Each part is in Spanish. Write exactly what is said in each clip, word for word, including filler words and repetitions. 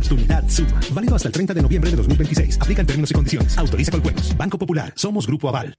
oportunidad suma. Válido hasta el treinta de noviembre de dos mil veintiséis. Aplican términos y condiciones. Autoriza Coljuegos. Banco Popular. Somos Grupo Aval.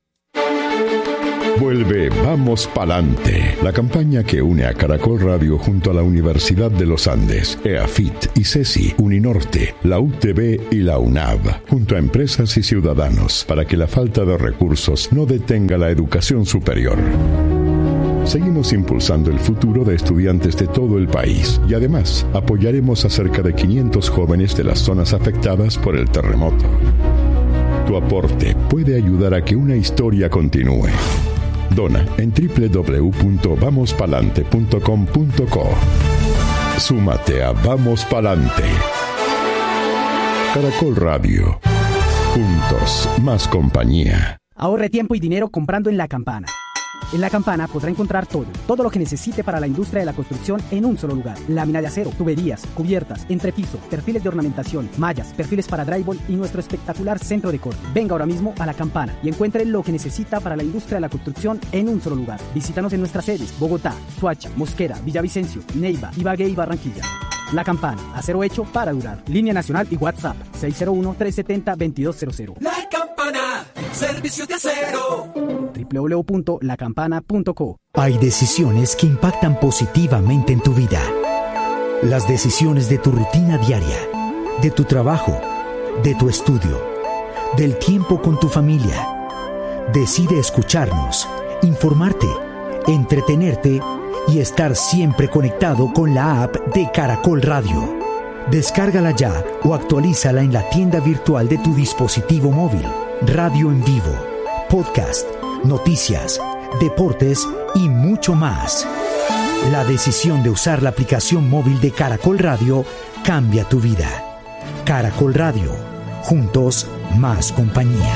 Vuelve Vamos Palante, la campaña que une a Caracol Radio junto a la Universidad de los Andes, EAFIT, ICESI, Uninorte, la U T B y la UNAV, junto a empresas y ciudadanos, para que la falta de recursos no detenga la educación superior. Seguimos impulsando el futuro de estudiantes de todo el país y además apoyaremos a cerca de quinientos jóvenes de las zonas afectadas por el terremoto. Tu aporte puede ayudar a que una historia continúe. Dona en doble u doble u doble u punto vamos palante punto com punto co. Súmate a Vamos Palante. Caracol Radio. Juntos, más compañía. Ahorre tiempo y dinero comprando en La Campana. En La Campana podrá encontrar todo, todo lo que necesite para la industria de la construcción en un solo lugar. Lámina de acero, tuberías, cubiertas, entrepiso, perfiles de ornamentación, mallas, perfiles para drywall y nuestro espectacular centro de corte. Venga ahora mismo a La Campana y encuentre lo que necesita para la industria de la construcción en un solo lugar. Visítanos en nuestras sedes: Bogotá, Soacha, Mosquera, Villavicencio, Neiva, Ibagué y Barranquilla. La Campana, acero hecho para durar. Línea nacional y WhatsApp seis cero uno, tres siete cero, dos dos cero cero. La Campana, servicio de acero. doble u doble u doble u punto la campana punto co. Hay decisiones que impactan positivamente en tu vida. Las decisiones de tu rutina diaria, de tu trabajo, de tu estudio, del tiempo con tu familia. Decide escucharnos, informarte, entretenerte y estar siempre conectado con la app de Caracol Radio. Descárgala ya o actualízala en la tienda virtual de tu dispositivo móvil. Radio en vivo, podcast, noticias, deportes y mucho más. La decisión de usar la aplicación móvil de Caracol Radio cambia tu vida. Caracol Radio. Juntos, más compañía.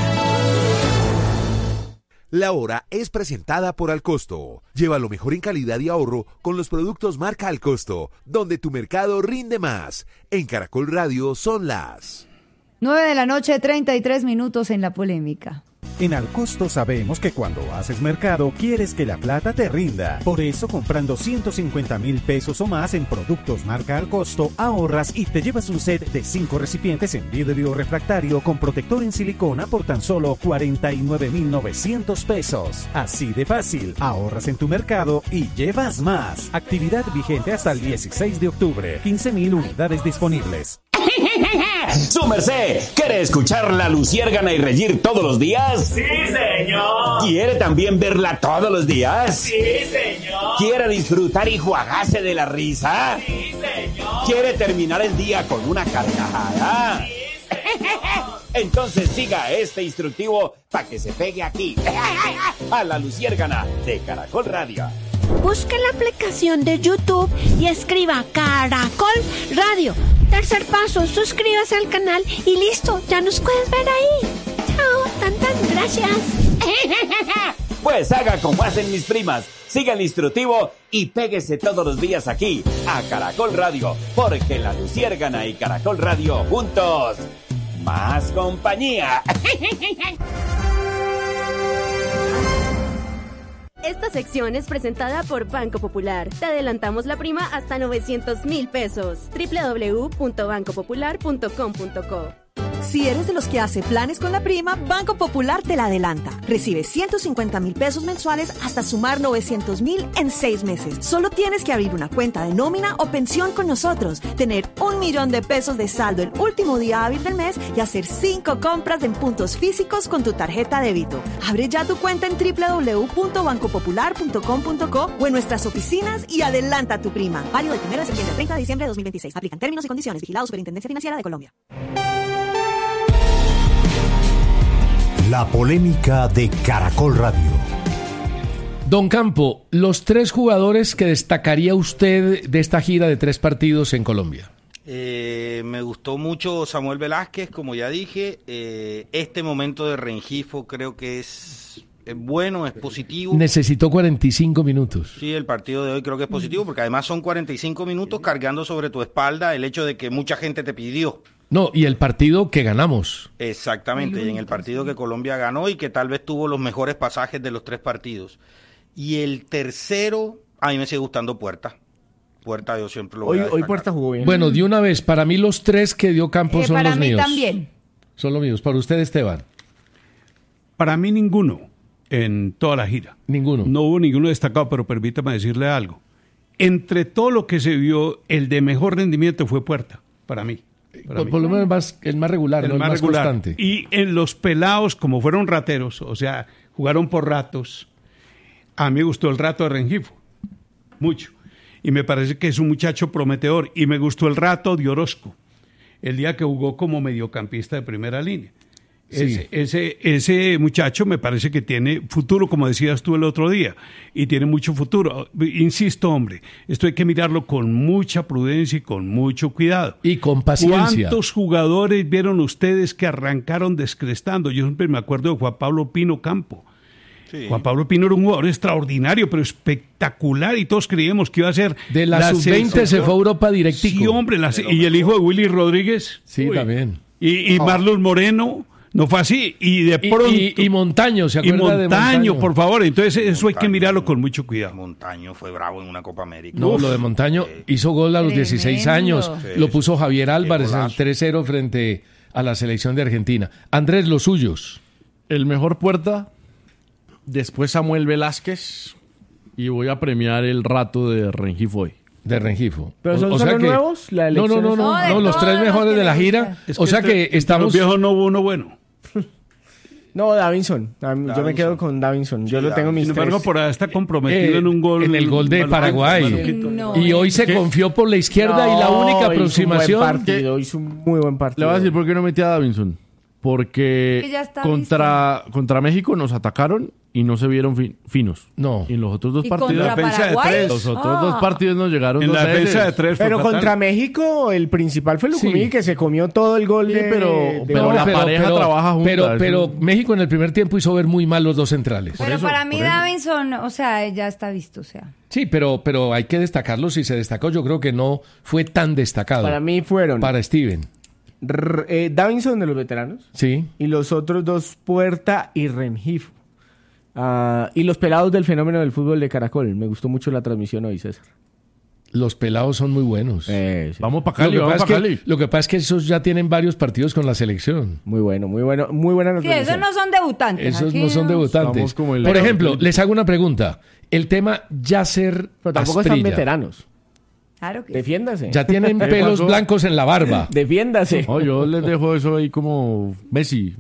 La hora es presentada por Alcosto. Lleva lo mejor en calidad y ahorro con los productos marca Alcosto, donde tu mercado rinde más. En Caracol Radio son las nueve de la noche, treinta y tres minutos en la polémica. En Alcosto sabemos que cuando haces mercado quieres que la plata te rinda. Por eso, comprando ciento cincuenta mil pesos o más en productos marca Alcosto, ahorras y te llevas un set de cinco recipientes en vidrio refractario con protector en silicona por tan solo cuarenta y nueve mil novecientos pesos. Así de fácil, ahorras en tu mercado y llevas más. Actividad vigente hasta el dieciséis de octubre. quince mil unidades disponibles. ¡Su merced! ¿Quiere escuchar La Luciérgana y reír todos los días? ¡Sí, señor! ¿Quiere también verla todos los días? ¡Sí, señor! ¿Quiere disfrutar y juagarse de la risa? ¡Sí, señor! ¿Quiere terminar el día con una carcajada? ¡Sí, señor! Entonces siga este instructivo para que se pegue aquí, a La Luciérgana de Caracol Radio. Busque la aplicación de YouTube y escriba Caracol Radio. Tercer paso, suscríbase al canal y listo, ya nos puedes ver ahí. Chao, tantas gracias. Pues haga como hacen mis primas, siga el instructivo y péguese todos los días aquí, a Caracol Radio, porque La Luciérgana y Caracol Radio juntos, más compañía. Esta sección es presentada por Banco Popular. Te adelantamos la prima hasta novecientos mil pesos. doble u doble u doble u punto banco popular punto com punto co. Si eres de los que hace planes con la prima, Banco Popular te la adelanta. Recibe ciento cincuenta mil pesos mensuales hasta sumar novecientos mil en seis meses. Solo tienes que abrir una cuenta de nómina o pensión con nosotros, tener un millón de pesos de saldo el último día hábil del mes y hacer cinco compras en puntos físicos con tu tarjeta débito. Abre ya tu cuenta en doble u doble u doble u punto banco popular punto com punto co o en nuestras oficinas y adelanta tu prima. Válido del primero de septiembre al treinta de diciembre de dos mil veintiséis. Aplican términos y condiciones. Vigilado Superintendencia Financiera de Colombia. La polémica de Caracol Radio. Don Campo, los tres jugadores que destacaría usted de esta gira de tres partidos en Colombia. Eh, me gustó mucho Samuel Velázquez, como ya dije. Eh, este momento de Rengifo creo que es, es bueno, es positivo. Necesitó cuarenta y cinco minutos. Sí, el partido de hoy creo que es positivo, porque además son cuarenta y cinco minutos cargando sobre tu espalda el hecho de que mucha gente te pidió. No, y el partido que ganamos. Exactamente, y en el partido que Colombia ganó y que tal vez tuvo los mejores pasajes de los tres partidos. Y el tercero, a mí me sigue gustando Puerta. Puerta yo siempre lo voy Hoy, a hoy destacar. Puerta jugó bien. Bueno, de una vez, para mí los tres que dio Campos Eh, son para los mí míos. también. Son los míos. Para usted, Esteban. Para mí ninguno en toda la gira. Ninguno. No hubo ninguno destacado, pero permítame decirle algo. Entre todo lo que se vio, el de mejor rendimiento fue Puerta, para mí. Para Por, mí. por lo menos más, el más regular, El ¿no? más el más regular. constante. Y en los pelados, como fueron rateros, o sea, jugaron por ratos, a mí me gustó el rato de Rengifo, mucho. Y me parece que es un muchacho prometedor. Y me gustó el rato de Orozco, el día que jugó como mediocampista de primera línea. Sí. Ese, ese, ese muchacho me parece que tiene futuro, como decías tú el otro día, y tiene mucho futuro. Insisto, hombre, esto hay que mirarlo con mucha prudencia y con mucho cuidado. Y con paciencia. ¿Cuántos jugadores vieron ustedes que arrancaron descrestando? Yo siempre me acuerdo de Juan Pablo Pino Campo. Sí. Juan Pablo Pino era un jugador extraordinario, pero espectacular, y todos creíamos que iba a ser... De la, sub veinte se sensación. fue a Europa directico. Sí, hombre, la- y el hijo de Willy Rodríguez. Sí, Uy. también. Y, y Marlon Moreno, no fue así. Y de Y- pronto... y, y Montaño, ¿se y acuerda de Montaño, Montaño? por favor. Entonces eso hay que Montaño. mirarlo con mucho cuidado. Montaño fue bravo en una Copa América. No, Uf. lo de Montaño hizo gol a los Tremendo. dieciséis años. Sí, Lo sí. puso Javier Álvarez en el golazo. tres cero frente a la selección de Argentina. Andrés, los suyos. El mejor Puerta, después Samuel Velázquez, y voy a premiar el rato de Rengifo hoy. De Rengifo. ¿Pero son O- o sea solo que- nuevos? La No, no, no, elección no, No, de no, los todos tres los mejores que de la le gira. gustan. Es O sea entre- que entre estamos... los viejos no hubo uno bueno. No, Davinson. Dav- Yo me Davinson. quedo con Davinson. Yo Sí, lo tengo en mis Sin embargo, tres. por ahí está comprometido Eh, en un gol. en el gol de maluquito, Paraguay. maluquito. No, Y hoy es se ¿Qué? confió por la izquierda y la No, única hizo un buen aproximación... partido, hizo un muy buen partido. Le voy a decir por qué no metí a Davinson. Porque Que ya está contra, contra México nos atacaron y no se vieron fin- finos. No. Y en los otros dos ¿Y partidos... contra defensa de Paraguay? tres. Los otros Ah. dos partidos nos llegaron En dos la defensa de veces. tres fue Pero fatal. contra México, el principal fue Lucumí, Sí. que se comió todo el gol Sí, de... pero- de- pero la pareja trabaja junta, Pero, eso- pero México en el primer tiempo hizo ver muy mal los dos centrales. Pero eso, para mí por eso. Davinson, o sea, ya está visto, o sea. Sí, pero, pero hay que destacarlo. Si se destacó, yo creo que no fue tan destacado. Para mí fueron Para Steven. R- eh, Davinson de los veteranos Sí. y los otros dos Puerta y Rengifo. Ah, y los pelados del fenómeno del fútbol de Caracol. Me gustó mucho la transmisión hoy, César. Los pelados son muy buenos. Eh, sí. Vamos para Lo Cali, que, vamos pasa para es Cali. que, lo que pasa es que esos ya tienen varios partidos con la selección. Muy bueno, muy bueno, muy buena Sí, transmisión. esos no son debutantes. Esos aquí no son debutantes. Estamos como el- Por Pero- ejemplo, les hago una pregunta. El tema Yasser Pero tampoco están Asprilla. veteranos. Claro que sí. Defiéndase. Ya tienen ¿Qué pelos pasó? blancos en la barba. Defiéndase. No, yo les dejo eso ahí como Messi.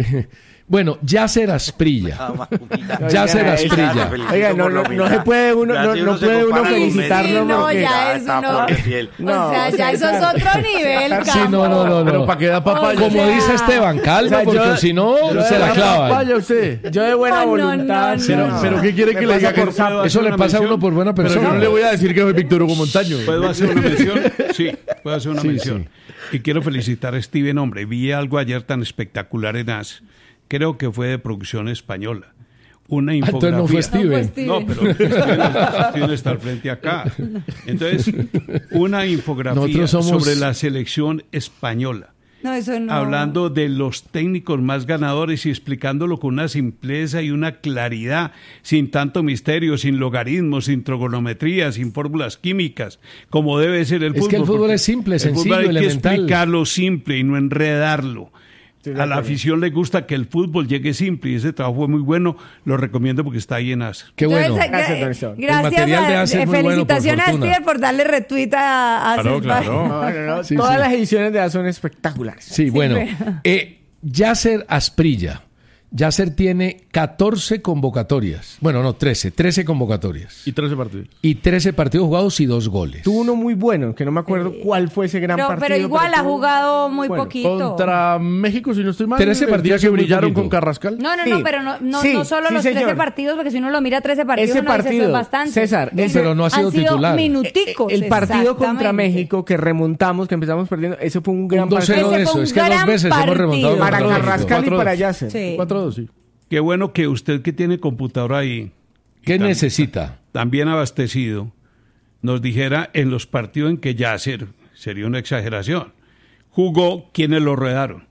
Bueno, Yasser Asprilla. Ah, Macuquita. Yasser Oiga, Asprilla. Felicito Oiga, no, por la no, no humildad. se puede uno, Ya no, si no se puede uno compara con felicitarlo Sí, no, porque... ya está eso no. flor de piel. No, o sea, ya eso es César. otro nivel, Sí, Sí, no, no, no, Pero no. para que da papaya. O Como sea- dice Esteban, calma, O sea, porque yo- si no, yo se de la verdad, clavan. Papaya usted. Yo de buena No, no, voluntad. no, Pero, no. pero ¿qué quiere que Me le diga pasa que por no? sapo. Eso le una pasa a mención? uno por buena Pero persona. yo no le voy a decir que soy Víctor Hugo Montaño. ¿Puedo hacer una mención? Sí, puedo hacer una Sí, mención. Y quiero felicitar a Steven, hombre. Vi algo ayer tan espectacular en A S. Creo que fue de producción española. Una infografía. entonces no fue Steven. No, pero Steven, Steven está al frente acá. Entonces, una infografía Nosotros somos- sobre la selección española. No, eso no. Hablando de los técnicos más ganadores y explicándolo con una simpleza y una claridad, sin tanto misterio, sin logaritmos, sin trigonometría, sin fórmulas químicas, como debe ser el Es fútbol. que el fútbol porque es simple, el fútbol sencillo, hay que elemental. explicarlo simple y no enredarlo. Sí, de A la acuerdo. afición le gusta que el fútbol llegue simple y ese trabajo fue muy bueno. Lo recomiendo porque está ahí en A S. Qué bueno. Entonces, Gracias, gra- don Esteban. El Gracias material de a, Ace es eh, muy bueno, por felicitaciones a fortuna. Steven por darle retweet a, a Claro, César. claro. No, no, no. Sí, Todas sí. las ediciones de A son espectaculares. Sí, bueno. pero- Eh, Yasser Asprilla. Yasser tiene catorce convocatorias. Bueno, no, trece. trece convocatorias. Y trece partidos. Y trece partidos jugados y dos goles. Tuvo uno muy bueno, que no me acuerdo cuál fue ese gran Pero, partido. pero igual ha tuvo- jugado muy Bueno, poquito. Contra México, si no estoy mal. trece el partidos día que es muy brillaron poquito. con Carrascal. No, no, Sí, no, pero no, no, sí, no solo sí, los señor. trece partidos, porque si uno lo mira trece partidos, Ese uno dice, eso partido, es bastante. César, ese- Pero no ha sido Han sido titular. minuticos. El partido contra exactamente. México que remontamos, que empezamos perdiendo, ese fue un gran Un dos cero partido. de Ese eso. fue Es un que dos gran veces hemos partido. remontado Para contra México. Carrascal y cuatro para dos. Yasser. Sí. cuatro dos, sí. Qué bueno que usted que tiene computadora ahí, ¿Qué y tam- necesita? también abastecido, nos dijera en los partidos en que Yasser, sería una exageración, jugó quienes lo rodearon.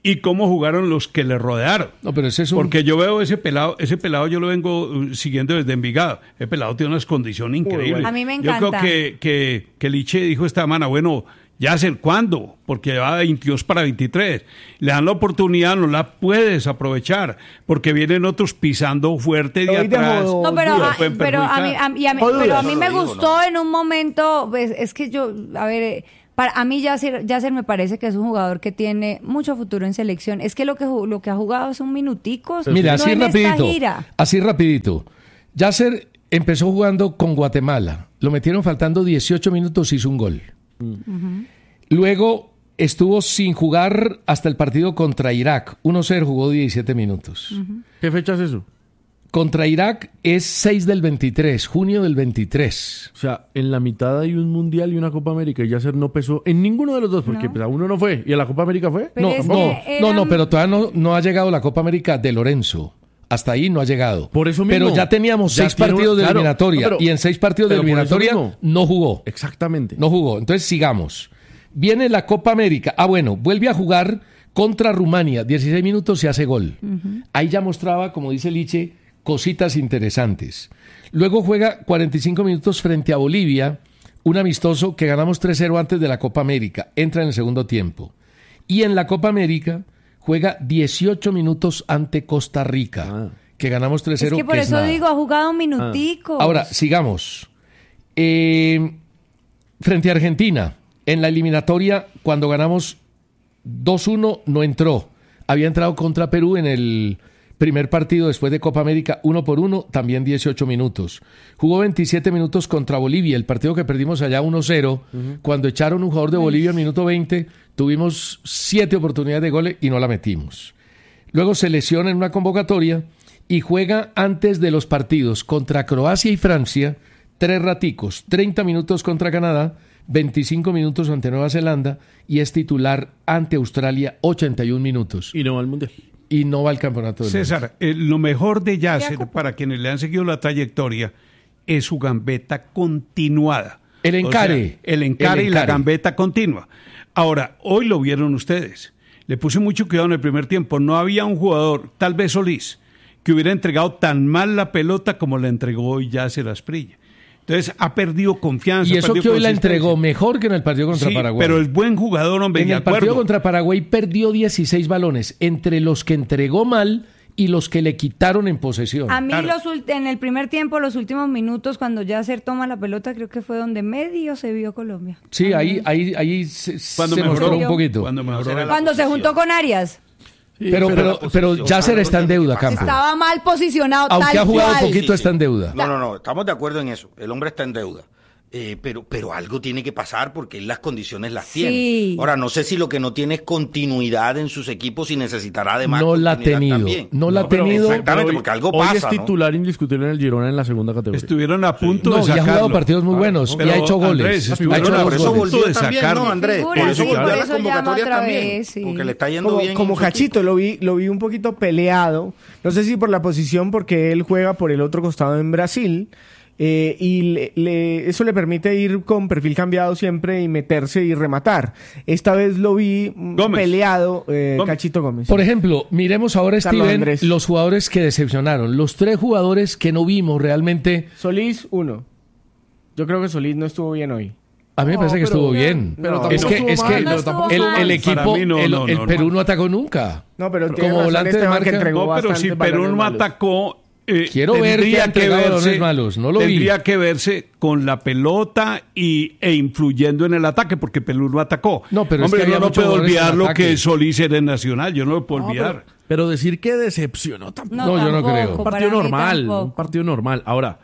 y cómo jugaron los que le rodearon. No, pero ese es un... Porque yo veo ese pelado, ese pelado yo lo vengo uh, siguiendo desde Envigado. Ese pelado tiene unas condiciones increíbles. A mí me encanta. Yo creo que, que, que Liche dijo esta semana, bueno, ya sé cuándo, porque va veintidós para veintitrés. Le dan la oportunidad, no la puedes aprovechar, porque vienen otros pisando fuerte de atrás. No, pero, a, pero, a mí, a, y a mí, pero a mí me gustó en un momento, pues, es que yo, a ver... Eh, Para, a mí Yasser, Yasser me parece que es un jugador que tiene mucho futuro en selección. Es que lo que lo que ha jugado es un minutico. Mira, no así en rapidito, esta gira. así rapidito. Yasser empezó jugando con Guatemala. Lo metieron faltando dieciocho minutos, hizo un gol. Uh-huh. Luego estuvo sin jugar hasta el partido contra Irak. uno cero, jugó diecisiete minutos. Uh-huh. ¿Qué fecha es eso? Contra Irak es seis del veintitrés, junio del veintitrés. O sea, en la mitad hay un Mundial y una Copa América y Yasser no pesó en ninguno de los dos, porque No. pues, a uno no fue. ¿Y a la Copa América fue? No, es no, que eran- no, no, pero todavía no, no ha llegado la Copa América de Lorenzo. Hasta ahí no ha llegado. Por eso mismo. Pero ya teníamos Ya seis tiene partidos una- de claro, eliminatoria. no, pero- y en seis partidos de pero por eso eliminatoria mismo. no jugó. Exactamente. No jugó. Entonces sigamos. Viene la Copa América. Ah, bueno, vuelve a jugar contra Rumania. dieciséis minutos y hace gol. Uh-huh. Ahí ya mostraba, como dice Liche, cositas interesantes. Luego juega cuarenta y cinco minutos frente a Bolivia, un amistoso que ganamos tres cero antes de la Copa América. Entra en el segundo tiempo. Y en la Copa América juega dieciocho minutos ante Costa Rica, Ah. que ganamos tres cero. Es que por es eso nada. digo, ha jugado un minutico. Ahora, sigamos. Eh, frente a Argentina, en la eliminatoria, cuando ganamos dos uno, no entró. Había entrado contra Perú en el primer partido después de Copa América, uno por uno, también dieciocho minutos. Jugó veintisiete minutos contra Bolivia, el partido que perdimos allá uno cero. Ujú. Cuando echaron un jugador de Bolivia al minuto veinte, tuvimos siete oportunidades de goles y no la metimos. Luego se lesiona en una convocatoria y juega antes de los partidos contra Croacia y Francia, tres raticos, treinta minutos contra Canadá, veinticinco minutos ante Nueva Zelanda y es titular ante Australia, ochenta y un minutos. Y no va al Mundial. Y no va al campeonato del mundo. César, eh, lo mejor de Yasser, para quienes le han seguido la trayectoria, es su gambeta continuada. El encare. O sea, el encare El y la encare. gambeta continua. Ahora, hoy lo vieron ustedes. Le puse mucho cuidado en el primer tiempo. No había un jugador, tal vez Solís, que hubiera entregado tan mal la pelota como la entregó hoy Yasser Asprilla. Entonces, ha perdido confianza. Y ha eso perdido que hoy la consistencia. entregó mejor que en el partido contra Sí, Paraguay. pero el buen jugador, hombre, en de el partido acuerdo. contra Paraguay perdió dieciséis balones, entre los que entregó mal y los que le quitaron en posesión. A mí los ult- en el primer tiempo, los últimos minutos, cuando Yasser toma la pelota, creo que fue donde medio se vio Colombia. Sí, ahí, ahí, ahí se, Cuando se mejoró. mostró un poquito. Cuando mejoró. Cuando se juntó con Arias. pero, pero, pero Yasser está en deuda, Campo. Estaba mal posicionado, Aunque tal ha jugado cual. poquito, está en deuda. No, no, no, estamos de acuerdo en eso. El hombre está en deuda. Eh, pero, pero algo tiene que pasar porque él las condiciones las tiene. Sí. Ahora, no sé si lo que no tiene es continuidad en sus equipos y necesitará de más No la ha continuidad tenido. también. No la ha pero tenido. Exactamente, Hoy- porque algo hoy pasa, es titular indiscutible en el Girona en la segunda categoría. Estuvieron a punto No, de y ha sacarlo. jugado partidos muy buenos, Pero, y ha hecho goles. Andrés, Ha estuvieron hecho a dos punto goles. volvió de también, sacarlo. ¿no, Andrés? Figura, por eso sí, volvió por a la eso llama convocatoria otra también. vez, sí. Porque le está yendo Como, bien. como en su Cachito, lo vi, lo vi un poquito peleado. No sé si por la posición, porque él juega por el otro costado en Brasil. Eh, y le- le- eso le permite ir con perfil cambiado siempre y meterse y rematar. Esta vez lo vi mm, Gómez. peleado, eh, Gómez. Cachito Gómez. Por ejemplo, miremos ahora, Carlos Steven, Andrés. los jugadores que decepcionaron. Los tres jugadores que no vimos realmente. Solís, uno. Yo creo que Solís no estuvo bien hoy. A mí me No, parece que pero- estuvo bien. pero tampoco es que, estuvo es mal, que pero el, tampoco estuvo el mal. equipo, Para mí no, el, no, el no, Perú no. no atacó nunca. No, pero Como tiene razón volante de Esteban, que marca. entregó No, pero si bastantes Perú balones no malos. atacó, eh, Quiero ver que ha tendría que entregado balones verse, malos, no lo vi. tendría que verse con la pelota y, e influyendo en el ataque, porque Perú no atacó. No, pero es Hombre, que había uno no muchos puede jugadores en olvidar lo ataque. que Solís era en Nacional, yo no lo puedo No, olvidar. pero, pero decir que decepcionó tampoco. No, yo no tampoco, creo. Un para partido mí normal, tampoco. un partido normal. Ahora,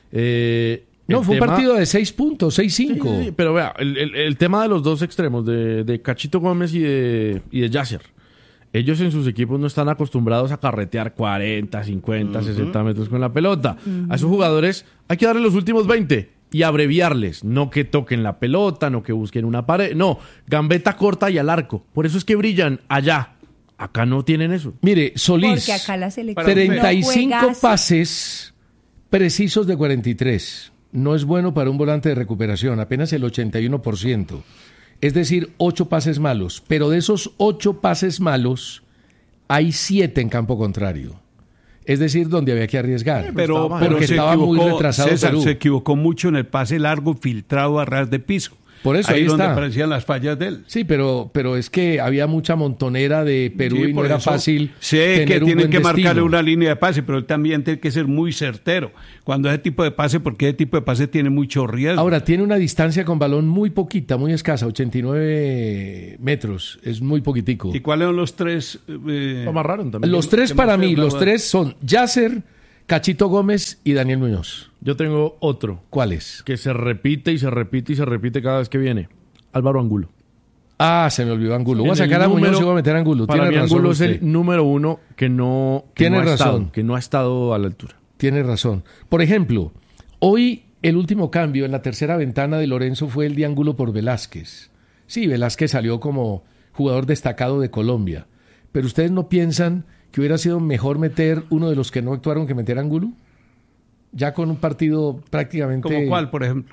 eh, No, el fue un tema- partido de seis puntos, seis cinco. Sí, sí, sí, pero vea, el, el- el tema de los dos extremos, de, de Cachito Gómez y de, y de Yasser. Ellos en sus equipos no están acostumbrados a carretear cuarenta, cincuenta, sesenta metros con la pelota. A esos jugadores hay que darle los últimos veinte y abreviarles. No que toquen la pelota, no que busquen una pared. No, gambeta corta y al arco. Por eso es que brillan allá. Acá no tienen eso. Mire, Solís, Porque acá la selección treinta y no cinco juega así. pases precisos de cuarenta y tres. No es bueno para un volante de recuperación, apenas el ochenta y uno por ciento. Es decir, ocho pases malos. Pero de esos ocho pases malos, hay siete en campo contrario. Es decir, donde había que arriesgar. Pero, porque pero se estaba equivocó, muy retrasado César, Perú. se equivocó mucho en el pase largo filtrado a ras de piso. Por eso ahí ahí es donde está. aparecían las fallas de él. Sí, pero, pero es que había mucha montonera de Perú Sí, y no por era eso fácil sé tener que un tienen buen que marcarle destino. una línea de pase, pero él también tiene que ser muy certero cuando ese tipo de pase, porque ese tipo de pase tiene mucho riesgo. Ahora, tiene una distancia con balón muy poquita, muy escasa, ochenta y nueve metros. Es muy poquitico. ¿Y cuáles son los tres? Eh, Lo amarraron también. Los tres ¿Qué para más mí, se los aplauda? tres son Yasser, Cachito Gómez y Daniel Muñoz. Yo tengo otro. ¿Cuál es? Que se repite y se repite y se repite cada vez que viene. Álvaro Angulo. Ah, se me olvidó Angulo. Voy a En el sacar a Muñoz número- y voy a meter a Angulo. Para Tiene mí razón Angulo es usted. el número uno que no, que Tiene no ha razón. estado, que no ha estado a la altura. Tiene razón. Por ejemplo, hoy el último cambio en la tercera ventana de Lorenzo fue el de Angulo por Velázquez. Sí, Velázquez salió como jugador destacado de Colombia. Pero ¿ustedes no piensan que hubiera sido mejor meter uno de los que no actuaron que meter a Angulo? Ya con un partido prácticamente... ¿Como cuál, por ejemplo?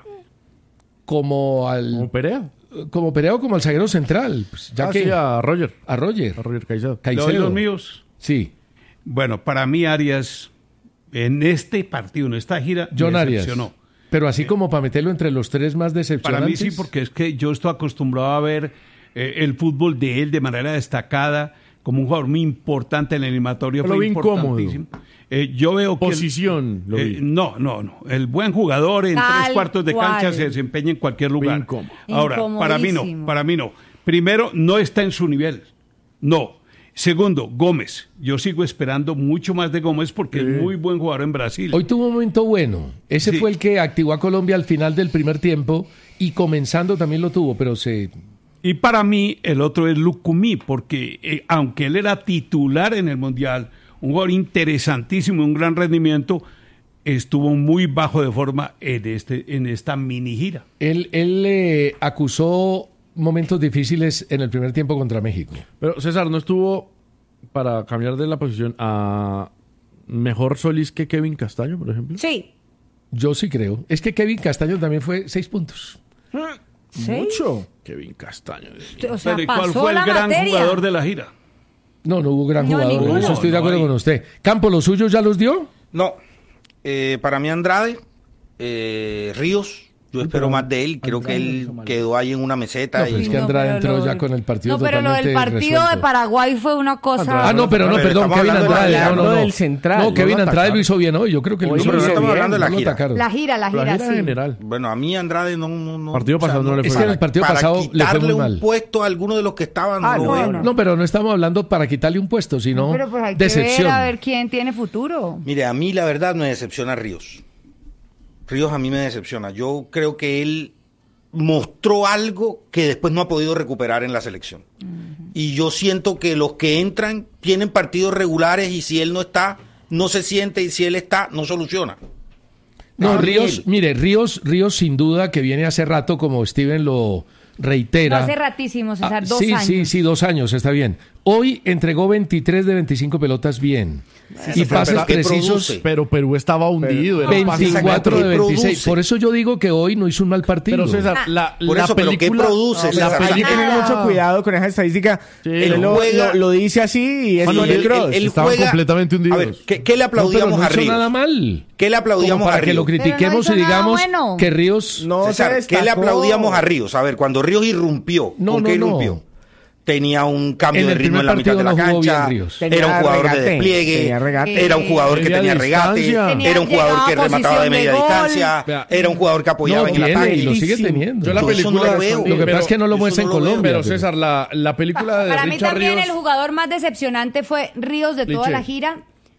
Como al... Como Perea. Como Perea o como al zaguero central. Pues, ya Ah, que sí, a Roger. A Roger. A Roger Caicedo. ¿Le doy los míos? Sí. Bueno, para mí Arias, en este partido, en esta gira, John me Arias. decepcionó. Pero así como para meterlo entre los tres más decepcionantes. Para mí sí, porque es que yo estoy acostumbrado a ver eh, el fútbol de él de manera destacada, como un jugador muy importante en el eliminatorio. Pero fue lo vi incómodo. importantísimo. Eh, yo veo que... Posición, el- lo vi. eh, no, no, no. El buen jugador en Tal tres cuartos de cual. cancha se desempeña en cualquier lugar. incómodo. Ahora, para mí no, Incomodísimo. para mí no. Primero, no está en su nivel. No. Segundo, Gómez. Yo sigo esperando mucho más de Gómez porque es muy buen jugador en Brasil. Hoy tuvo un momento bueno. Ese Sí. fue el que activó a Colombia al final del primer tiempo y comenzando también lo tuvo, pero se... Y para mí el otro es Lucumí, porque eh, aunque él era titular en el Mundial, un jugador interesantísimo, un gran rendimiento, estuvo muy bajo de forma en, este, en esta mini gira. Él, él eh, acusó momentos difíciles en el primer tiempo contra México. Pero César, ¿no estuvo, para cambiar de la posición, a mejor Solís que Kevin Castaño, por ejemplo? Sí. Yo sí creo. Es que Kevin Castaño también fue seis puntos. ¿Sí? Mucho. Kevin Castaño. O sea, Pero ¿y cuál pasó fue el la gran materia. jugador de la gira? No, no hubo gran No, jugador. ninguno. En eso estoy de No, acuerdo no hay. con usted. Campo, ¿los suyos ya los dio? No, eh, para mí Andrade, eh, Ríos, yo espero más de él, creo que él quedó ahí en una meseta. No, pero y- es que Andrade pero entró lo- ya con el partido No, pero lo del totalmente partido resuelto. de Paraguay fue una cosa... Ah, no, pero no, A ver, perdón, estamos Kevin hablando de la- Andrade. No, hablando no, no. del central, No, no Kevin lo Andrade atacaron. lo hizo bien hoy. Yo creo que lo Hoy hizo lo bien. hizo estamos bien, hablando de la No lo gira. atacaron. La gira, la gira, La gira sí. general. Bueno, a mí Andrade no... no, no Partido pasado no le fue Es que en mal. el partido para pasado le fue quitarle muy un mal. puesto a alguno de los que estaban, Ah, no, no, veo. no. No, pero no estamos hablando para quitarle un puesto, sino Pero pues hay que decepción. ver a ver quién tiene futuro. Mire, a mí la verdad me decepciona Ríos. Ríos a mí me decepciona. Yo creo que él mostró algo que después no ha podido recuperar en la selección. Y yo siento que los que entran tienen partidos regulares y si él no está, no se siente y si él está, no soluciona. No, Ah, Ríos, él. mire, Ríos, Ríos sin duda que viene hace rato, como Steven lo reitera. No, hace ratísimo, César, Ah, dos sí, años. sí, sí, dos años, está bien. Hoy entregó veintitrés de veinticinco pelotas bien. Sí, y pero pases ¿qué precisos, produce? Pero Perú estaba hundido. era fácil. veinticuatro de ¿Qué veintiséis. produce? Por eso yo digo que hoy no hizo un mal partido. Pero César, la, Por la eso, pero ¿qué película... produce, la César? Hay que película- tener mucho cuidado con esa estadística. Sí, él no. lo, Juega- lo- lo dice así y es Sí, Toni él- Kroos. él- él Estaban juega- completamente hundidos. A ver, ¿qué, qué le No, pero aplaudíamos no a hizo Ríos? nada mal. ¿Qué le aplaudíamos Como para a que Ríos? lo critiquemos Pero y no hizo nada digamos bueno. que Ríos... No César, se ¿qué le destacó. aplaudíamos a Ríos? A ver, cuando Ríos irrumpió, No, ¿con no, qué no. irrumpió? Tenía un cambio En de el ritmo primer en la mitad partido de la no jugó cancha, bien Ríos. Tenía era un jugador de regate, despliegue, tenía regate. era un jugador que Tenía tenía regate, distancia. era un jugador que Tenía remataba de posición media de gol. distancia, Vea. era un jugador que apoyaba No en el tiene ataque. y lo sigue teniendo. Yo la Yo eso película... no lo veo. Lo que pero- pasa es que no lo eso muestra no en lo veo. Colombia. Pero César, la, la película de Para mí Richard también Ríos... el jugador más decepcionante fue Ríos de toda Liche. la gira.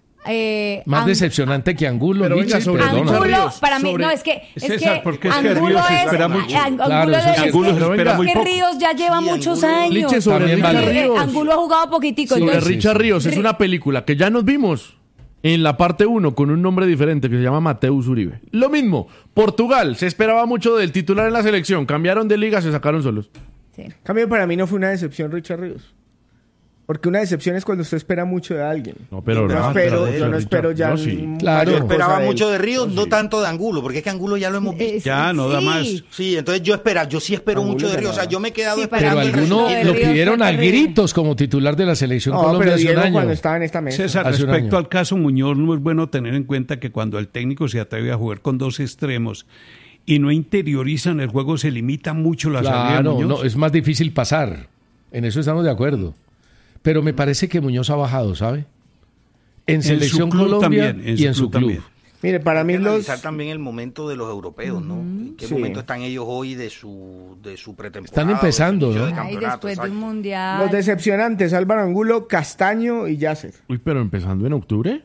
Eh, Más Ang- decepcionante que Angulo. Pero venga, Liche, sobre perdona. Richard Angulo, Ríos, para mí, sobre- no, es que, es César, que porque es que Angulo Ríos es, espera mucho. Ang- Claro, Angulo eso es- sí. Angulo es se espera que muy poco. Ríos ya lleva Sí, muchos Angulo. años. Liche, sobre También Richard vale. Eh, Ríos. Angulo ha jugado poquitico. Sobre entonces- Richard Ríos es una película que ya nos vimos en la parte uno con un nombre diferente que se llama Mateus Uribe. Lo mismo, Portugal, se esperaba mucho del titular en la selección, cambiaron de liga, se sacaron solos. Sí. En cambio, para mí no fue una decepción Richard Ríos. Porque una decepción es cuando usted espera mucho de alguien. No, pero yo no no, espero, pero yo no espero ya. no, sí. Claro, yo esperaba mucho de Ríos, no tanto de Angulo, porque es que Angulo ya lo hemos visto. Ya, no da más. Sí, entonces yo espera, yo sí espero Angulo mucho de Ríos. O sea, yo me he quedado esperando. Pero alguno lo pidieron a gritos como titular de la selección no, Colombia pero hace un Diego año. cuando estaba en esta mesa. César, Hace un respecto año. al caso Muñoz, no es bueno tener en cuenta que cuando el técnico se atreve a jugar con dos extremos y no interiorizan el juego, se limita mucho la salida de Claro, Muñoz. no, es más difícil pasar. En eso estamos de acuerdo. Pero me parece que Muñoz ha bajado, ¿sabe? En, En Selección su club Colombia también, en y su en su club club. también. Mire, para mí Hay que los... analizar también el momento de los europeos, ¿no? ¿En qué Sí. momento están ellos hoy de su, de su pretemporada? Están empezando, o de su ¿no? inicio de Ay, campeonato? después de un Exacto. mundial. Los decepcionantes, Álvaro Angulo, Castaño y Yasser. Uy, pero empezando en octubre.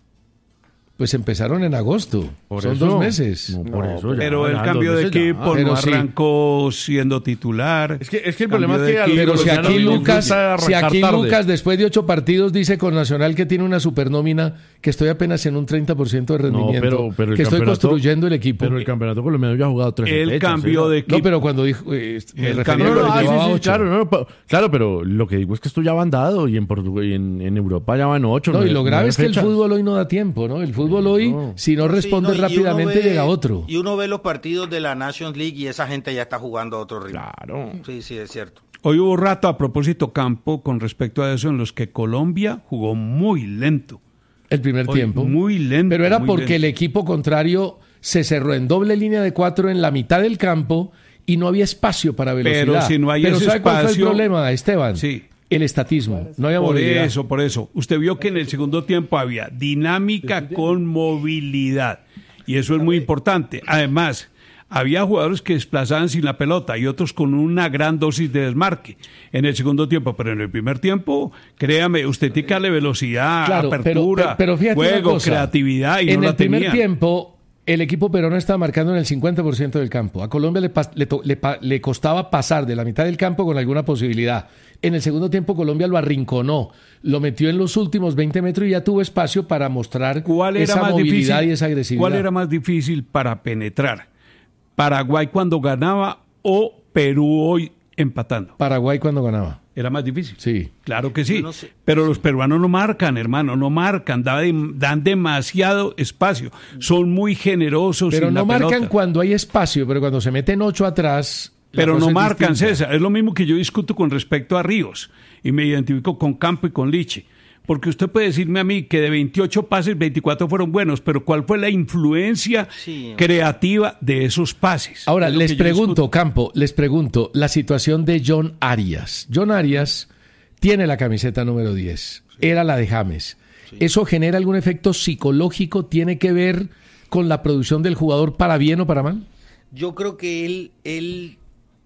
Pues empezaron en agosto. Por Son eso. dos meses. No, por No, eso ya, Pero el ya, cambio dos de meses ya. equipo Pero no sí. arrancó siendo titular. Es que, es que el Cambio problema es de que a equipo. los Pero si colombianos aquí les Lucas, gusta si arrancar aquí tarde. Lucas después de ocho partidos dice con Nacional que tiene una supernómina, que estoy apenas en un treinta por ciento de No, rendimiento, pero, pero el que estoy campeonato- construyendo el equipo. Pero el campeonato colombiano ya ha jugado tres El fechas, cambio ¿sí? de equipo. No, pero cuando dijo, eh, me El refería cambio a de lo No, que no, ah, sí, llevaba sí, ocho. claro, no, pa- claro, pero lo que digo es que esto ya va andado y en Portugal y en, en Europa ya van ocho. No, y nueve- lo grave nueve es que el fechas. fútbol hoy no da tiempo, ¿no? El fútbol hoy, No. si no Sí, responde no, y uno rápidamente, ve- llega otro. Y uno ve los partidos de la Nations League y esa gente ya está jugando a otro ritmo. Claro. Sí, sí, es cierto. Hoy hubo rato a propósito Campo con respecto a eso en los que Colombia jugó muy lento. El primer Hoy, tiempo. Muy lento. Pero era muy porque el lento. equipo contrario se cerró en doble línea de cuatro en la mitad del campo y no había espacio para velocidad. Pero si no hay Pero ese ¿sabe cuál fue el espacio- problema, Esteban? Sí. El estatismo. No había Por movilidad. eso, por eso. Usted vio que en el segundo tiempo había dinámica con movilidad. Y eso es muy importante. Además, había jugadores que desplazaban sin la pelota y otros con una gran dosis de desmarque en el segundo tiempo. Pero en el primer tiempo, créame, usted tiene que darle velocidad, Claro, pero- apertura, pero- pero fíjate una juego, cosa. creatividad y en no el la primer tenía. tiempo, el equipo peruano estaba marcando en el cincuenta por ciento del campo. A Colombia le, pas- le, to- le pa- le costaba pasar de la mitad del campo con alguna posibilidad. En el segundo tiempo, Colombia lo arrinconó, lo metió en los últimos veinte metros y ya tuvo espacio para mostrar ¿Cuál era esa más movilidad difícil? y esa agresividad. ¿Cuál era más difícil para penetrar? ¿Paraguay cuando ganaba o Perú hoy empatando? Paraguay cuando ganaba. Era más difícil. Sí. Claro que sí. Yo no sé. Pero los peruanos no marcan, hermano, no marcan, dan, dan demasiado espacio. Son muy generosos Pero sin no la marcan pelota. cuando hay espacio, pero cuando se meten ocho atrás. la Pero cosa no es marcan, distinta. César. Es lo mismo que yo discuto con respecto a Ríos. Y me identifico con Campo y con Liche. Porque usted puede decirme a mí que de veintiocho pases, veinticuatro fueron buenos, pero ¿cuál fue la influencia Sí. creativa de esos pases? Ahora, Es lo les que yo pregunto, discuto. Campo, les pregunto, la situación de John Arias. John Arias tiene la camiseta número diez, era la de James. ¿Eso genera algún efecto psicológico? ¿Tiene que ver con la producción del jugador para bien o para mal? Yo creo que él, él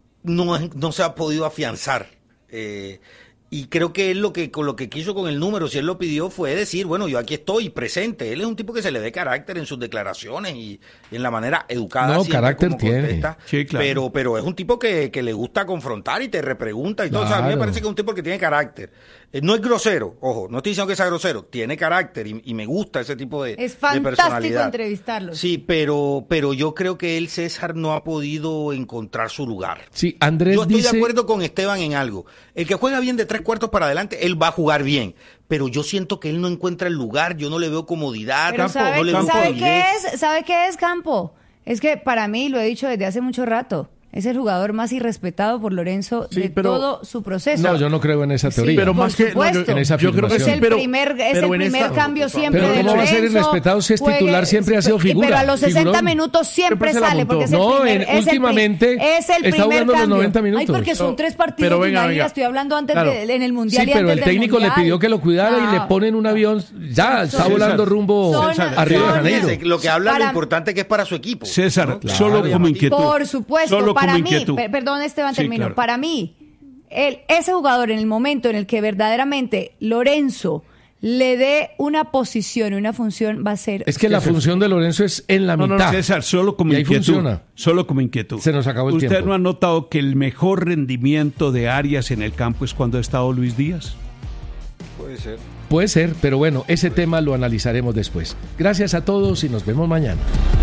no, no se ha podido afianzar. Eh, y creo que él lo que con lo que quiso con el número, si él lo pidió, fue decir, bueno, yo aquí estoy presente. Él es un tipo que se le dé carácter en sus declaraciones y en la manera educada. No, siempre carácter como tiene. contesta. Sí, claro. Pero, pero es un tipo que, que le gusta confrontar y te repregunta y todo. O sea, a mí me Claro. parece que es un tipo que tiene carácter. Eh, no es grosero, ojo, no estoy diciendo que sea grosero, tiene carácter y, y me gusta ese tipo de, Es de fantástico personalidad. entrevistarlo. Sí, pero, pero yo creo que él, César, no ha podido encontrar su lugar. Sí, Andrés Yo estoy dice... de acuerdo con Esteban en algo. El que juega bien de tres cuartos para adelante, él va a jugar bien. Pero yo siento que él no encuentra el lugar, yo no le veo comodidad, Pero Campo, ¿sabe, no le veo ¿sabe fluidez. qué es? ¿Sabe qué es, Campo? Es que para mí, lo he dicho desde hace mucho rato, es el jugador más irrespetado por Lorenzo Sí, de pero- todo su proceso. No, yo no creo en esa Sí, teoría. pero por más que no, yo, supuesto. en esa yo creo que Es sí, el pero, primer, es pero el en primer esta- cambio siempre Pero de ¿cómo va a ser Lorenzo, irrespetado si es juegue- titular? Siempre ha sido figura, Pero a los sesenta figurón. minutos siempre Siempre se la sale, porque es el montó. primer, No, en- es el pri- últimamente es el está primer jugando los cambio. noventa minutos. Ay, porque son No, tres partidos pero de venga, una liga, venga. estoy hablando antes Claro. de- en el mundial Sí, y pero antes el del técnico le mundial. pidió que lo cuidara y No. le ponen un avión. Ya, está Son- volando César, rumbo son- arriba de son- Janeiro. Lo que habla Para- lo importante que es para su equipo. César, ¿no? solo Claro, como inquietud. Por supuesto, Solo para como mí, inquietud. per- perdón Esteban, Sí, termino, claro. para mí, el, ese jugador en el momento en el que verdaderamente Lorenzo le dé una posición y una función va a ser... Es que la función de Lorenzo es en la No, no, mitad. no, César, solo como Y ahí inquietud. funciona. Solo como inquietud. Se nos acabó el ¿Usted tiempo. no ha notado que el mejor rendimiento de Arias en el campo es cuando ha estado Luis Díaz? Puede ser. Puede ser, pero bueno, ese tema lo analizaremos después. Gracias a todos y nos vemos mañana.